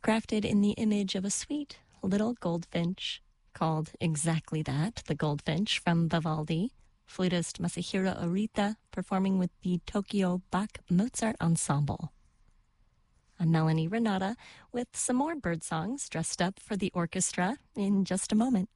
crafted in the image of a sweet little goldfinch, called exactly that, the goldfinch, from Vivaldi. Flutist Masahiro Orita performing with the Tokyo Bach Mozart Ensemble. I'm Melanie Renata with some more bird songs dressed up for the orchestra in just a moment.